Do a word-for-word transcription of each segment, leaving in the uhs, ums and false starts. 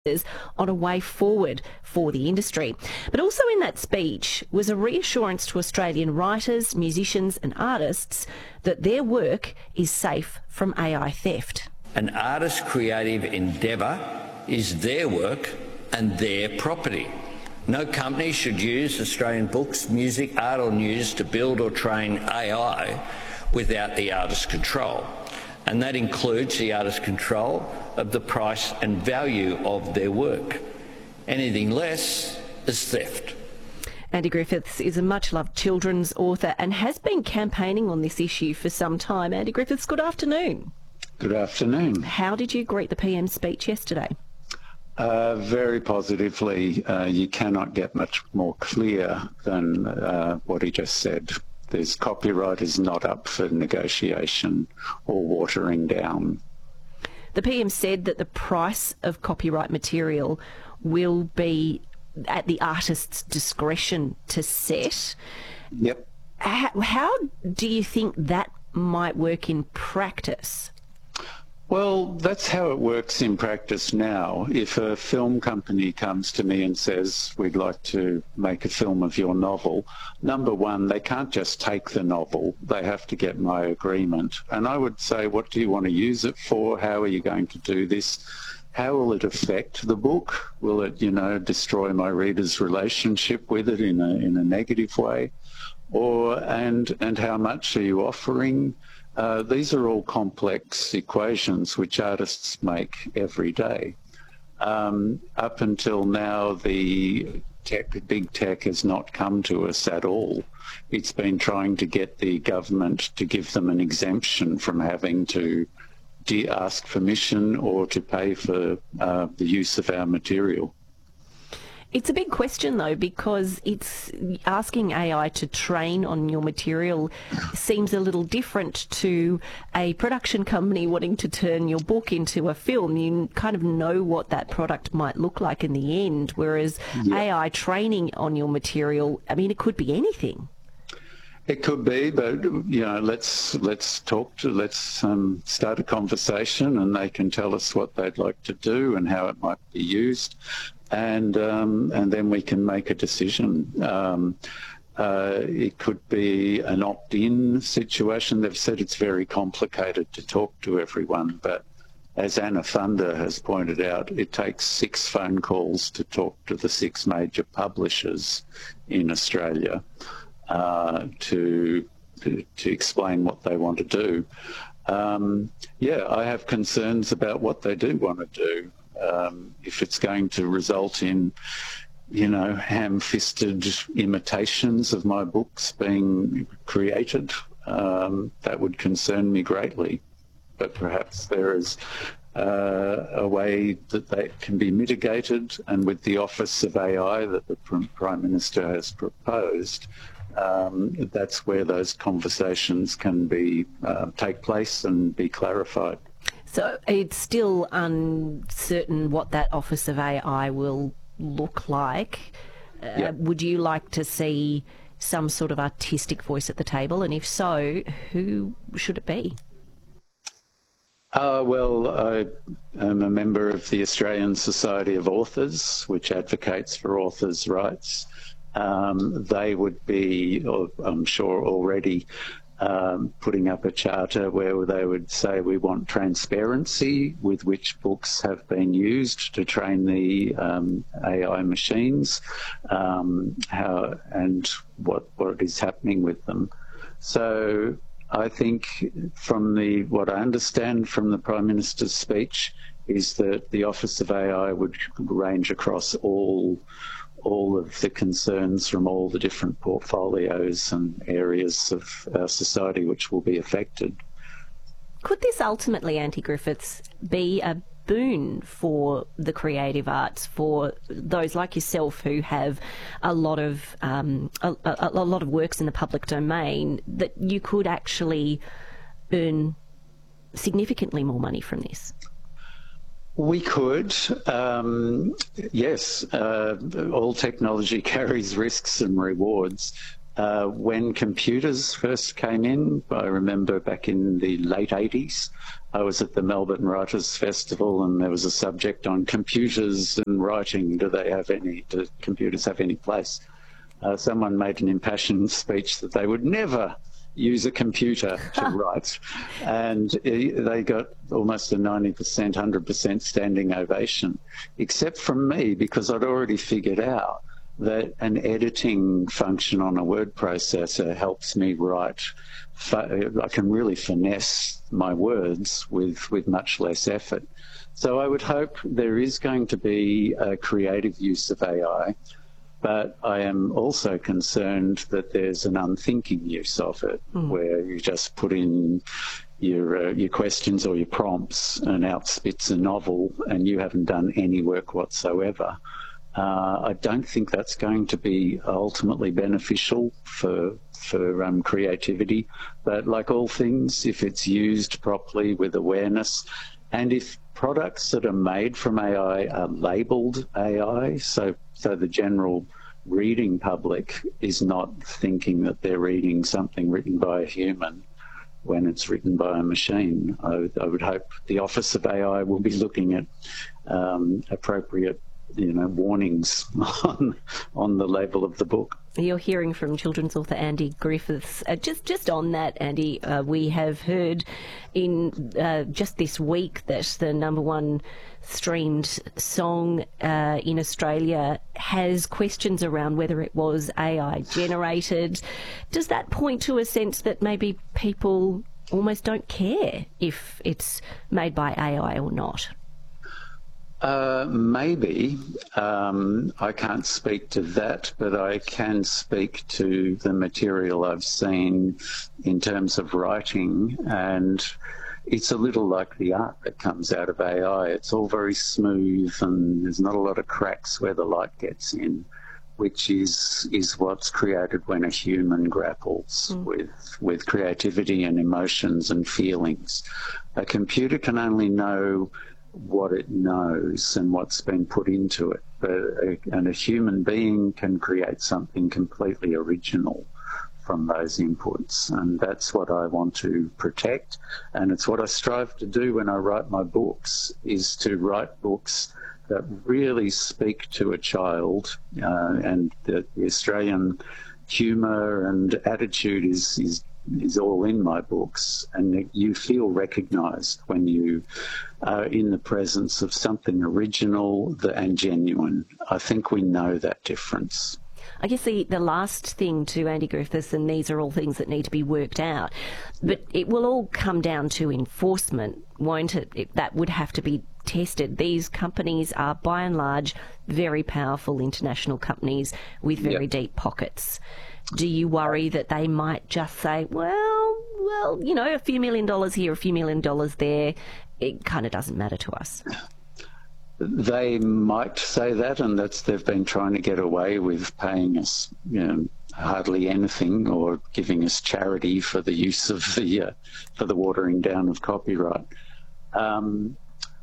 on a way forward for the industry. But also in that speech was a reassurance to Australian writers, musicians and artists that their work is safe from A I theft. An artist's creative endeavour is their work and their property. No company should use Australian books, music, art or news to build or train A I without the artist's control. And that includes the artist's control of the price and value of their work. Anything less is theft. Andy Griffiths is a much-loved children's author and has been campaigning on this issue for some time. Andy Griffiths, good afternoon. Good afternoon. How did you greet the P M's speech yesterday? Uh, very positively. Uh, you cannot get much more clear than uh, what he just said. This copyright is not up for negotiation or watering down. The P M said that the price of copyright material will be at the artist's discretion to set. Yep. How, how do you think that might work in practice? Well, that's how it works in practice now. If a film company comes to me and says, we'd like to make a film of your novel, number one, they can't just take the novel. They have to get my agreement. And I would say, what do you want to use it for? How are you going to do this? How will it affect the book? Will it, you know, destroy my reader's relationship with it in a, in a negative way? Or, and, and how much are you offering? Uh, these are all complex equations which artists make every day. Um, up until now, the tech, big tech has not come to us at all. It's been trying to get the government to give them an exemption from having to de- ask permission or to pay for uh, the use of our material. It's a big question, though, because it's asking A I to train on your material seems a little different to a production company wanting to turn your book into a film. You kind of know what that product might look like in the end, whereas yeah. A I training on your material, I mean, it could be anything. It could be, but you know, let's let's talk to let's um, start a conversation, and they can tell us what they'd like to do and how it might be used. And um, and then we can make a decision. Um, uh, it could be an opt-in situation. They've said it's very complicated to talk to everyone, but as Anna Thunder has pointed out, it takes six phone calls to talk to the six major publishers in Australia uh, to, to to explain what they want to do. Um, yeah, I have concerns about what they do want to do. Um, if it's going to result in, you know, ham-fisted imitations of my books being created, um, that would concern me greatly. But perhaps there is uh, a way that that can be mitigated, and with the Office of A I that the Prime Minister has proposed, um, that's where those conversations can be uh, take place and be clarified. So it's still uncertain what that Office of A I will look like. Uh, yep. Would you like to see some sort of artistic voice at the table? And if so, who should it be? Uh, well, I am a member of the Australian Society of Authors, which advocates for authors' rights. Um, they would be, I'm sure already, Um, putting up a charter where they would say we want transparency with which books have been used to train the um, A I machines, um, how and what what is happening with them. So I think from the what I understand from the Prime Minister's speech is that the Office of A I would range across all all of the concerns from all the different portfolios and areas of our society which will be affected. Could this ultimately, Andy Griffiths, be a boon for the creative arts, for those like yourself who have a lot of um, a, a, a lot of works in the public domain, that you could actually earn significantly more money from this? We could, um, yes. Uh, all technology carries risks and rewards. Uh, when computers first came in, I remember back in the late eighties, I was at the Melbourne Writers Festival and there was a subject on computers and writing. Do they have any, do computers have any place? Uh, someone made an impassioned speech that they would never use a computer to write. And they got almost a ninety percent, one hundred percent standing ovation, except from me, because I'd already figured out that an editing function on a word processor helps me write. I can really finesse my words with, with much less effort. So I would hope there is going to be a creative use of A I, but I am also concerned that there's an unthinking use of it, mm. where you just put in your, uh, your questions or your prompts and out spits a novel and you haven't done any work whatsoever. Uh, I don't think that's going to be ultimately beneficial for for um, creativity. But like all things, if it's used properly with awareness, and if products that are made from A I are labelled A I, so so the general reading public is not thinking that they're reading something written by a human when it's written by a machine. I, I would hope the Office of A I will be looking at um, appropriate you know, warnings on on the label of the book. You're hearing from children's author Andy Griffiths. Uh, just just on that, Andy, uh, we have heard in uh, just this week that the number one streamed song uh, in Australia has questions around whether it was A I generated. Does that point to a sense that maybe people almost don't care if it's made by A I or not? Uh, maybe. Um, I can't speak to that, but I can speak to the material I've seen in terms of writing, and it's a little like the art that comes out of A I. It's all very smooth and there's not a lot of cracks where the light gets in, which is is what's created when a human grapples mm. with, with creativity and emotions and feelings. A computer can only know what it knows and what's been put into it, but a, and a human being can create something completely original from those inputs, and that's what I want to protect, and it's what I strive to do when I write my books, is to write books that really speak to a child, uh, and the, the Australian humour and attitude is, is is all in my books, and you feel recognised when you are in the presence of something original and genuine. I think we know that difference. I guess the, the last thing to Andy Griffiths, and these are all things that need to be worked out, but it will all come down to enforcement, won't it? it that would have to be tested. These companies are, by and large, very powerful international companies with very yep. deep pockets. Do you worry that they might just say, well, well, you know, a few million dollars here, a few million dollars there, it kind of doesn't matter to us? They might say that, and that's they've been trying to get away with paying us, you know, hardly anything, or giving us charity for the use of the uh, for the watering down of copyright. Um,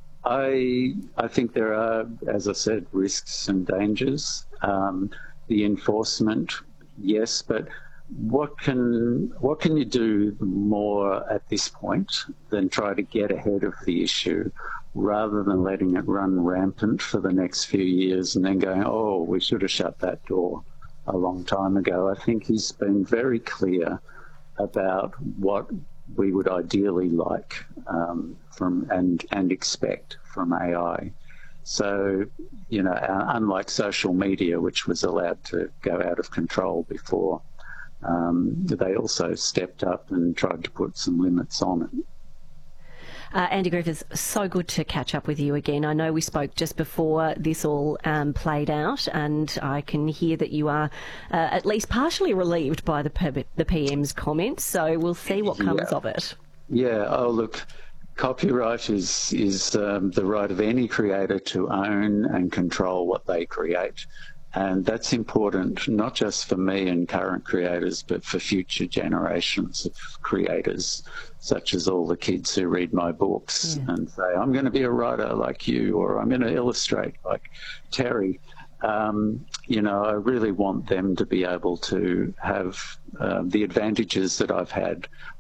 I I think there are, as I said, risks and dangers. Um, the enforcement, yes, but what can what can you do more at this point than try to get ahead of the issue, rather than letting it run rampant for the next few years and then going, oh, we should have shut that door a long time ago? I think he's been very clear about what we would ideally like um, from and and expect from A I. So, you know, unlike social media, which was allowed to go out of control before, um, they also stepped up and tried to put some limits on it. Uh, Andy Griffiths, so good to catch up with you again. I know we spoke just before this all um, played out, and I can hear that you are uh, at least partially relieved by the, the P M's comments, so we'll see what comes yeah. of it. Yeah, oh, look, copyright is, is um, the right of any creator to own and control what they create. And that's important, not just for me and current creators, but for future generations of creators, such as all the kids who read my books yeah. and say, I'm going to be a writer like you, or I'm going to illustrate like Terry. Um, you know, I really want them to be able to have uh, the advantages that I've had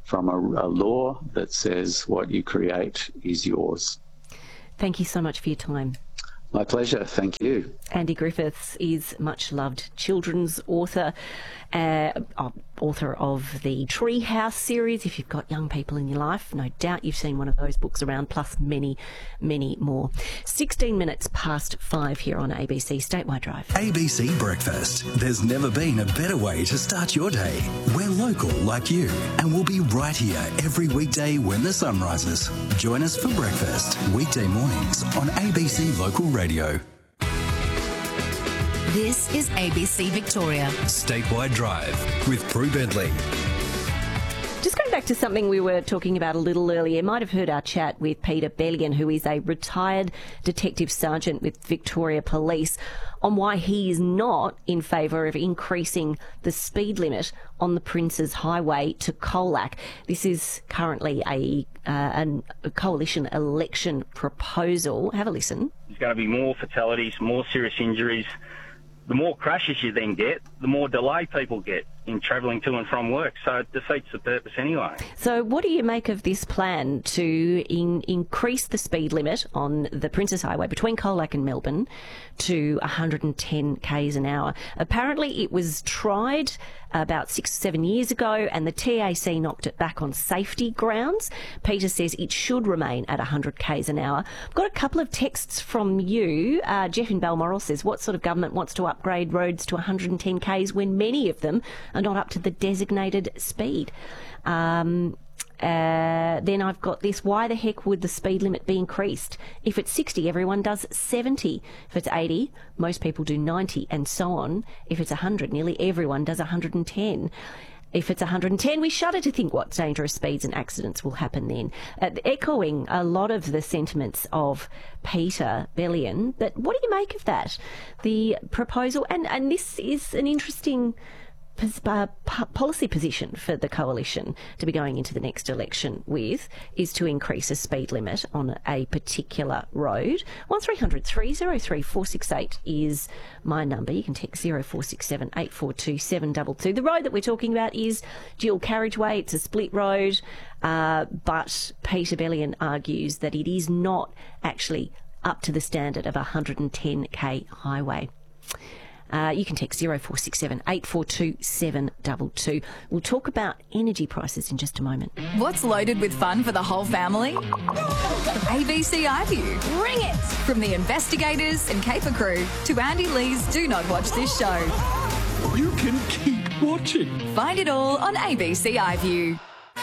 from a, a law that says what you create is yours. Thank you so much for your time. My pleasure. Thank you. Andy Griffiths is much-loved children's author, uh, author of the Treehouse series. If you've got young people in your life, no doubt you've seen one of those books around, plus many, many more. sixteen minutes past five here on A B C Statewide Drive. A B C Breakfast. There's never been a better way to start your day. We're local like you, and we'll be right here every weekday when the sun rises. Join us for breakfast, weekday mornings on A B C Local Radio. This is A B C Victoria. Statewide Drive with Prue Bedley. Just going back to something we were talking about a little earlier, you might have heard our chat with Peter Bellion, who is a retired detective sergeant with Victoria Police, on why he is not in favour of increasing the speed limit on the Princes Highway to Colac. This is currently a, uh, an, a coalition election proposal. Have a listen. There's going to be more fatalities, more serious injuries. The more crashes you then get, the more delay people get in travelling to and from work. So it defeats the purpose anyway. So what do you make of this plan to in, increase the speed limit on the Princes Highway between Colac and Melbourne to one hundred ten kays an hour? Apparently it was tried about six or seven years ago and the T A C knocked it back on safety grounds. Peter says it should remain at one hundred kays an hour. I've got a couple of texts from you. Uh, Jeff in Balmoral says, what sort of government wants to upgrade roads to one hundred ten kays when many of them are not up to the designated speed? Um, uh, then I've got this, why the heck would the speed limit be increased? If it's sixty, everyone does seventy. If it's eighty, most people do ninety, and so on. If it's one hundred, nearly everyone does one hundred ten. If it's one hundred ten, we shudder to think what dangerous speeds and accidents will happen then. Uh, echoing a lot of the sentiments of Peter Bellion, but what do you make of that? The proposal, and, and this is an interesting Uh, policy position for the coalition to be going into the next election with, is to increase a speed limit on a particular road. one three hundred three oh three four six eight is my number. You can text zero four six seven eight four two seven two two. The road that we're talking about is dual carriageway. It's a split road, uh, but Peter Bellion argues that it is not actually up to the standard of a one hundred ten k highway. Uh, you can text zero four six seven eight four two seven two two. We'll talk about energy prices in just a moment. What's loaded with fun for the whole family? A B C iView. Bring it! From the investigators and Caper crew to Andy Lee's Do Not Watch This show. You can keep watching. Find it all on A B C iView.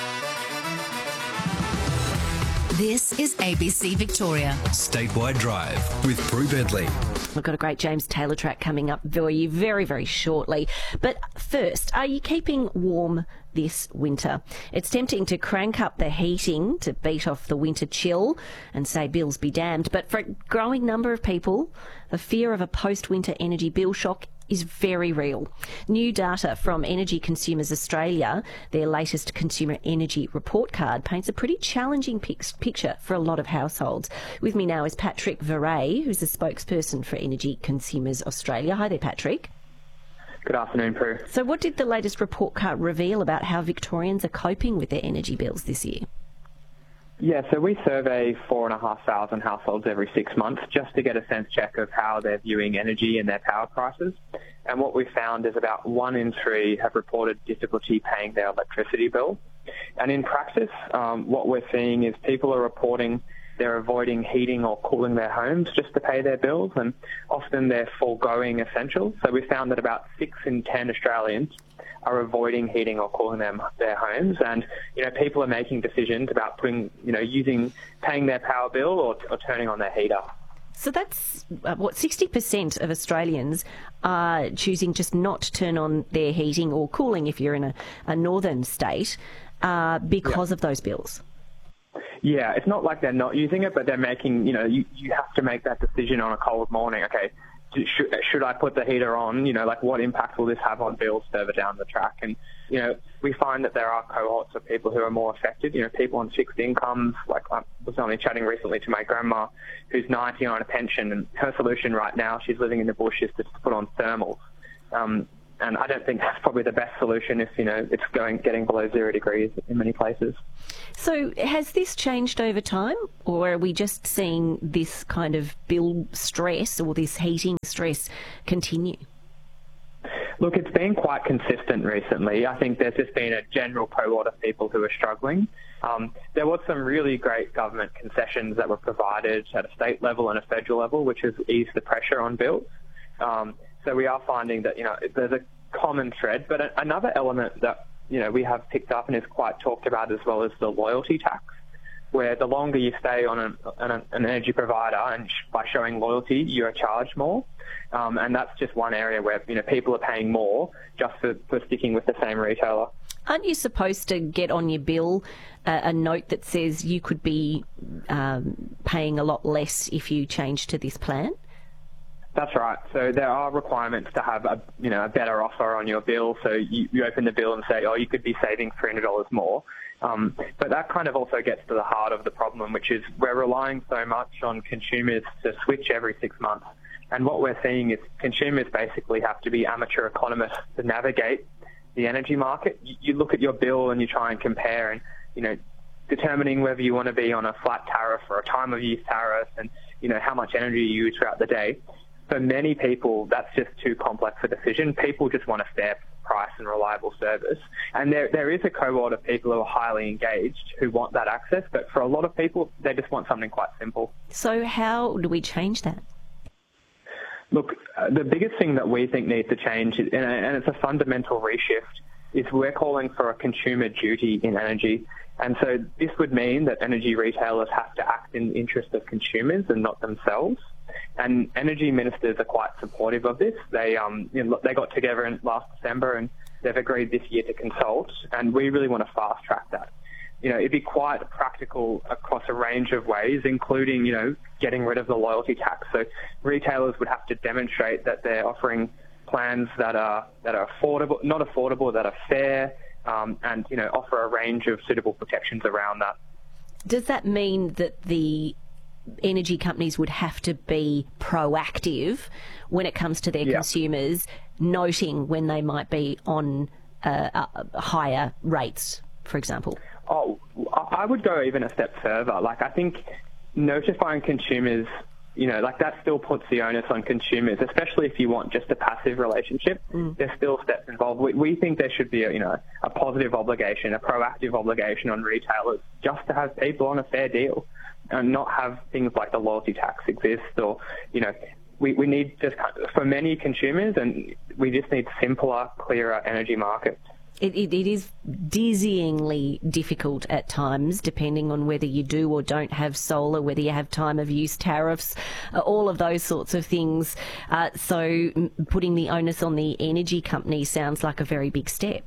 This is A B C Victoria. Statewide Drive with Prue Bedley. We've got a great James Taylor track coming up for you very, very shortly. But first, are you keeping warm this winter? It's tempting to crank up the heating to beat off the winter chill and say bills be damned. But for a growing number of people, the fear of a post-winter energy bill shock is very real. New data from Energy Consumers Australia, their latest consumer energy report card, paints a pretty challenging pic- picture for a lot of households. With me now is Patrick Verey, who's the spokesperson for Energy Consumers Australia. Hi there, Patrick. Good afternoon, Prue. So what did the latest report card reveal about how Victorians are coping with their energy bills this year? Yeah, so we survey four and a half thousand households every six months just to get a sense check of how they're viewing energy and their power prices. And what we found is about one in three have reported difficulty paying their electricity bill. And in practice, um, what we're seeing is people are reporting they're avoiding heating or cooling their homes just to pay their bills, and often they're foregoing essentials. So we found that about six in ten Australians are avoiding heating or cooling them their homes, and you know people are making decisions about putting, you know, using paying their power bill or, or turning on their heater. So that's uh, what sixty percent of Australians are choosing just not to turn on their heating or cooling if you're in a, a northern state uh, because yeah. of those bills. Yeah, it's not like they're not using it, but they're making, you know, you, you have to make that decision on a cold morning. Okay, should, should I put the heater on? You know, like what impact will this have on bills further down the track? And, you know, we find that there are cohorts of people who are more affected, you know, people on fixed incomes. Like I was only chatting recently to my grandma who's ninety on a pension, and her solution right now, she's living in the bush, is to put on thermals. Um, and I don't think that's probably the best solution if, you know, it's going getting below zero degrees in many places. So has this changed over time, or are we just seeing this kind of bill stress or this heating stress continue? Look, it's been quite consistent recently. I think there's just been a general cohort of people who are struggling. Um, there was some really great government concessions that were provided at a state level and a federal level, which has eased the pressure on bills. Um, so we are finding that, you know, there's a common thread. But a- another element that, you know, we have picked up and is quite talked about as well is the loyalty tax, where the longer you stay on an, an, an energy provider and sh- by showing loyalty, you are charged more. Um, and that's just one area where, you know, people are paying more just for, for sticking with the same retailer. Aren't you supposed to get on your bill uh, a note that says you could be um, paying a lot less if you change to this plan? That's right. So there are requirements to have a, you know, a better offer on your bill. So you, you open the bill and say, oh, you could be saving three hundred dollars more. Um, but that kind of also gets to the heart of the problem, which is we're relying so much on consumers to switch every six months. And what we're seeing is consumers basically have to be amateur economists to navigate the energy market. You, you look at your bill and you try and compare and, you know, determining whether you want to be on a flat tariff or a time of use tariff and, you know, how much energy you use throughout the day. For many people, that's just too complex a decision. People just want a fair price and reliable service. And there there is a cohort of people who are highly engaged who want that access, but for a lot of people, they just want something quite simple. So how do we change that? Look, uh, the biggest thing that we think needs to change, is, and, and it's a fundamental reshift, is we're calling for a consumer duty in energy. And so this would mean that energy retailers have to act in the interest of consumers and not themselves. And energy ministers are quite supportive of this. They um you know, they got together in last December and they've agreed this year to consult, and we really want to fast track that. You know, it'd be quite practical across a range of ways, including, you know, getting rid of the loyalty tax. So retailers would have to demonstrate that they're offering plans that are that are affordable, not affordable, that are fair, um, and, you know, offer a range of suitable protections around that. Does that mean that the energy companies would have to be proactive when it comes to their yeah. consumers, noting when they might be on uh, uh, higher rates, for example? Oh, I would go even a step further. Like, I think notifying consumers, you know, like that still puts the onus on consumers, especially if you want just a passive relationship. Mm. There's still steps involved. We, we think there should be a, you know, a positive obligation, a proactive obligation on retailers just to have people on a fair deal and not have things like the loyalty tax exist, or, you know, we, we need just, for many consumers, and we just need simpler, clearer energy markets. It, it, it is dizzyingly difficult at times, depending on whether you do or don't have solar, whether you have time of use tariffs, uh, all of those sorts of things. Uh, so putting the onus on the energy company sounds like a very big step.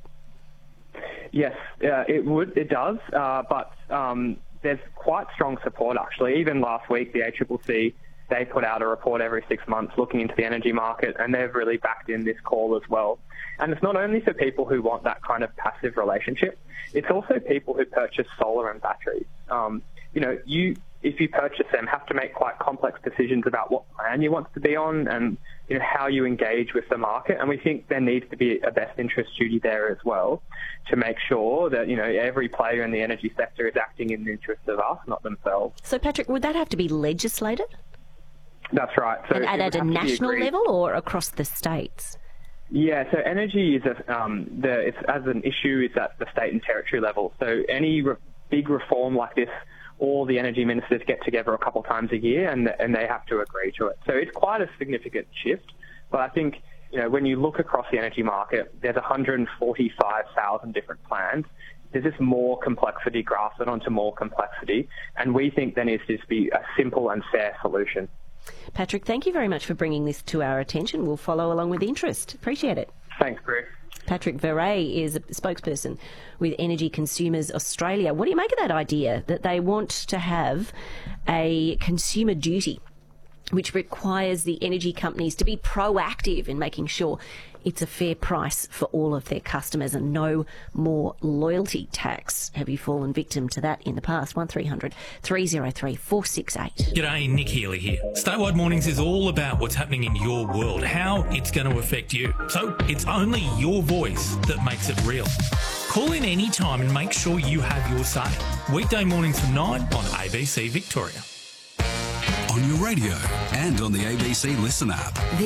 Yes, uh, it would. It does. Uh, but um, there's quite strong support, actually. Even last week, the A C C C, they put out a report every six months looking into the energy market, and they've really backed in this call as well. And it's not only for people who want that kind of passive relationship, it's also people who purchase solar and batteries. Um, you know, you, if you purchase them, have to make quite complex decisions about what plan you want to be on and, you know, how you engage with the market. And we think there needs to be a best interest duty there as well to make sure that, you know, every player in the energy sector is acting in the interest of us, not themselves. So, Patrick, would that have to be legislated? That's right. So and, and at a national level or across the states? Yeah, so energy is a, um, the it's as an issue is at the state and territory level. So any re- big reform like this, all the energy ministers get together a couple of times a year, and and they have to agree to it. So it's quite a significant shift. But I think, you know, when you look across the energy market, there's one hundred forty-five thousand different plans. There's just more complexity grafted onto more complexity, and we think there needs to just be a simple and fair solution. Patrick, thank you very much for bringing this to our attention. We'll follow along with interest. Appreciate it. Thanks, Bruce. Patrick Verret is a spokesperson with Energy Consumers Australia. What do you make of that idea that they want to have a consumer duty which requires the energy companies to be proactive in making sure it's a fair price for all of their customers and no more loyalty tax. Have you fallen victim to that in the past? one three hundred three oh three four six eight. G'day, Nick Healy here. Statewide Mornings is all about what's happening in your world, how it's going to affect you. So it's only your voice that makes it real. Call in any time and make sure you have your say. Weekday mornings from nine on A B C Victoria. On your radio and on the A B C Listen app.